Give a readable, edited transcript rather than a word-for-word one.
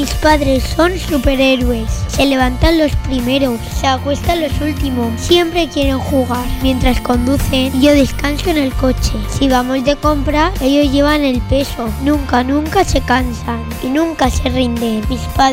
Mis padres son superhéroes. Se levantan los primeros, se acuestan los últimos. Siempre quieren jugar. Mientras conducen, yo descanso en el coche. Si vamos de compra, ellos llevan el peso. Nunca se cansan y nunca se rinden. Mis padres